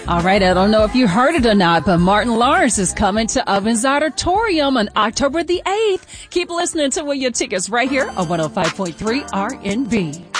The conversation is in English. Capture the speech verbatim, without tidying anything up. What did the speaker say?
All right, I don't know if you heard it or not, but Martin Lawrence is coming to Ovens Auditorium on October the eighth. Keep listening to Win Your Tickets right here on one oh five point three R and B.